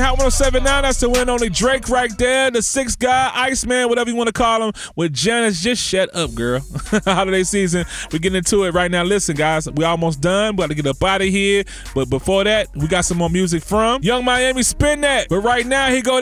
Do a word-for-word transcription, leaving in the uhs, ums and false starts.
Hot one oh seven point nine. That's the one and only Drake right there. The sixth guy, Iceman, whatever you want to call him, with Janice. Just shut up, girl. Holiday season. We're getting into it right now. Listen, guys, we almost done. We got to get up out of here. But before that, we got some more music from Young Miami. Spin that. But right now, he go